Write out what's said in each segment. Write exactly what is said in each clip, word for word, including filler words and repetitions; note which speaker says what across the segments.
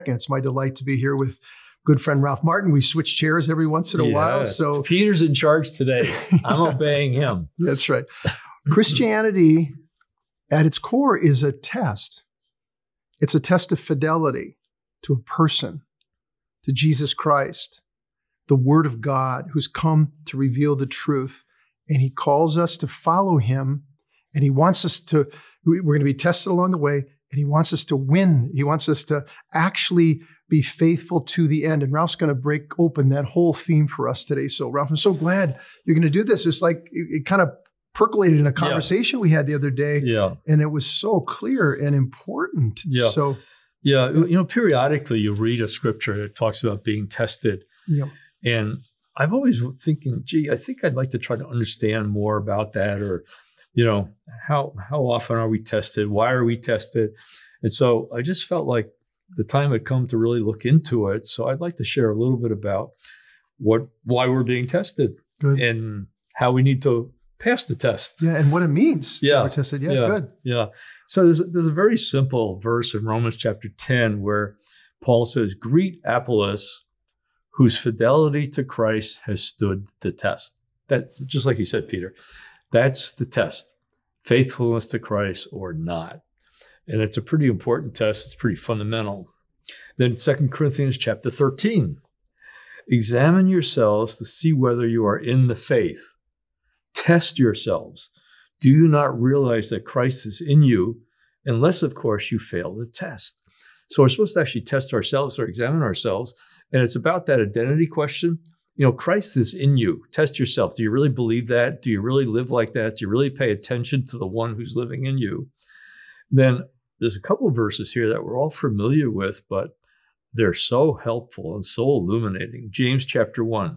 Speaker 1: And it's my delight to be here with good friend Ralph Martin. We switch chairs every once in a
Speaker 2: yes.
Speaker 1: while. So
Speaker 2: Peter's in charge today. I'm obeying him.
Speaker 1: That's right. Christianity at its core is a test. It's a test of fidelity to a person, to Jesus Christ, the Word of God, who's come to reveal the truth. And he calls us to follow him. And he wants us to, we're going to be tested along the way. And he wants us to win. He wants us to actually be faithful to the end. And Ralph's going to break open that whole theme for us today. So Ralph, I'm so glad you're going to do this. It's like, it, it kind of percolated in a conversation yeah. we had the other day.
Speaker 2: Yeah.
Speaker 1: And it was so clear and important.
Speaker 2: Yeah.
Speaker 1: So,
Speaker 2: yeah. You know, periodically you read a scripture that talks about being tested.
Speaker 1: Yeah.
Speaker 2: And I've always thinking, gee, I think I'd like to try to understand more about that, or, you know, how how often are we tested? Why are we tested? And so I just felt like the time had come to really look into it. So I'd like to share a little bit about what why we're being tested
Speaker 1: good.
Speaker 2: And how we need to pass the test.
Speaker 1: Yeah, and what it means.
Speaker 2: Yeah,
Speaker 1: we're tested. Yeah,
Speaker 2: yeah,
Speaker 1: good.
Speaker 2: Yeah. So there's there's a very simple verse in Romans chapter ten where Paul says, "Greet Apollos, whose fidelity to Christ has stood the test." That, just like you said, Peter, that's the test. Faithfulness to Christ or not. And it's a pretty important test. It's pretty fundamental. Then Second Corinthians chapter thirteen. Examine yourselves to see whether you are in the faith. Test yourselves. Do you not realize that Christ is in you, unless, of course, you fail the test? So we're supposed to actually test ourselves or examine ourselves. And it's about that identity question. You know, Christ is in you. Test yourself. Do you really believe that? Do you really live like that? Do you really pay attention to the one who's living in you? Then there's a couple of verses here that we're all familiar with, but they're so helpful and so illuminating. James chapter one.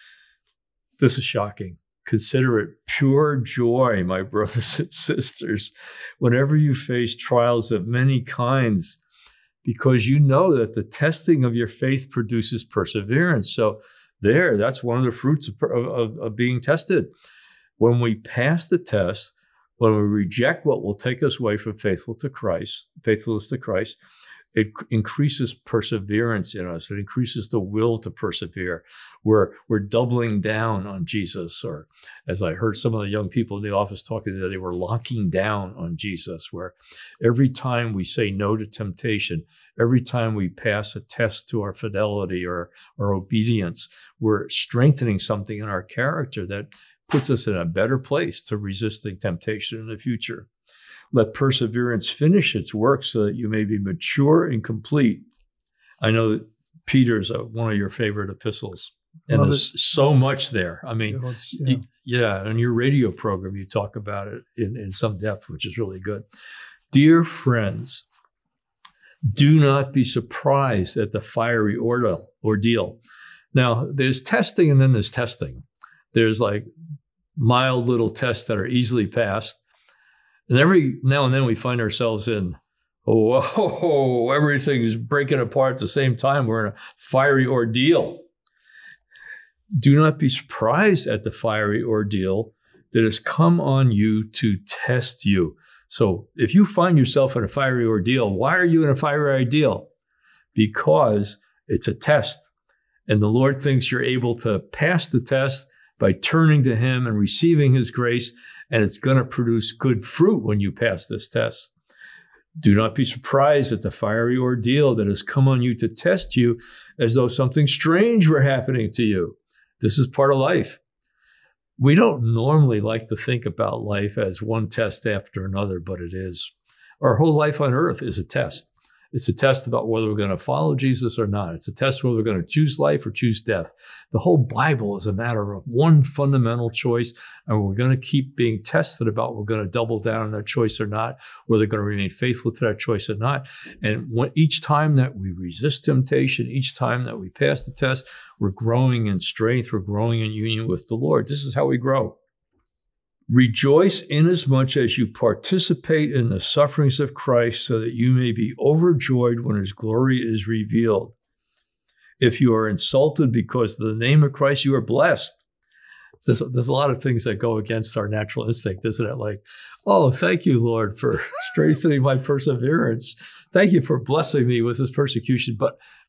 Speaker 2: This is shocking. Consider it pure joy, my brothers and sisters, whenever you face trials of many kinds, because you know that the testing of your faith produces perseverance. So there, that's one of the fruits of, of, of being tested. When we pass the test, when we reject what will take us away from faithful to Christ, faithfulness to Christ, it increases perseverance in us. It increases the will to persevere. We're, we're doubling down on Jesus, or as I heard some of the young people in the office talking today, they were locking down on Jesus, where every time we say no to temptation, every time we pass a test to our fidelity or our obedience, we're strengthening something in our character that puts us in a better place to resisting temptation in the future. Let perseverance finish its work so that you may be mature and complete. I know that Peter's a, one of your favorite epistles, and
Speaker 1: Love
Speaker 2: there's
Speaker 1: it.
Speaker 2: so much there. I mean,
Speaker 1: Yeah, it's-
Speaker 2: yeah.
Speaker 1: yeah.
Speaker 2: yeah, on your radio program, you talk about it in, in some depth, which is really good. Dear friends, do not be surprised at the fiery ordeal. ordeal. Now, there's testing and then there's testing. There's like mild little tests that are easily passed. And every now and then we find ourselves in, oh, whoa, everything's breaking apart at the same time. We're in a fiery ordeal. Do not be surprised at the fiery ordeal that has come on you to test you. So if you find yourself in a fiery ordeal, why are you in a fiery ordeal? Because it's a test. And the Lord thinks you're able to pass the test by turning to him and receiving his grace, and it's going to produce good fruit when you pass this test. Do not be surprised at the fiery ordeal that has come on you to test you as though something strange were happening to you. This is part of life. We don't normally like to think about life as one test after another, but it is. Our whole life on earth is a test. It's a test about whether we're going to follow Jesus or not. It's a test whether we're going to choose life or choose death. The whole Bible is a matter of one fundamental choice, and we're going to keep being tested about we're going to double down on that choice or not, whether we're going to remain faithful to that choice or not. And when, each time that we resist temptation, each time that we pass the test, we're growing in strength, we're growing in union with the Lord. This is how we grow. Rejoice inasmuch as you participate in the sufferings of Christ, so that you may be overjoyed when his glory is revealed. If you are insulted because of the name of Christ, you are blessed, there's, there's a lot of things that go against our natural instinct, isn't it? Like, oh, thank you, Lord, for strengthening my perseverance. Thank you for blessing me with this persecution. But